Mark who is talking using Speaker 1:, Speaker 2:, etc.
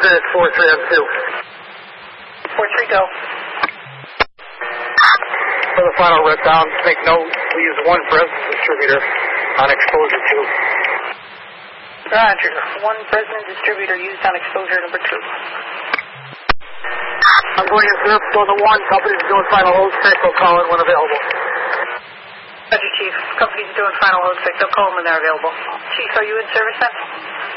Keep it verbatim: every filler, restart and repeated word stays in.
Speaker 1: clear at four three on two.
Speaker 2: four three, go.
Speaker 1: For the final red down, make note, we use one President distributor on exposure two.
Speaker 2: Roger. One President distributor used on exposure number two.
Speaker 1: I'm going in zero for the one. Company's doing final load check. They'll call in when available.
Speaker 2: Roger, Chief. Company's doing final load check. They'll call them when they're available. Chief, are you in service then?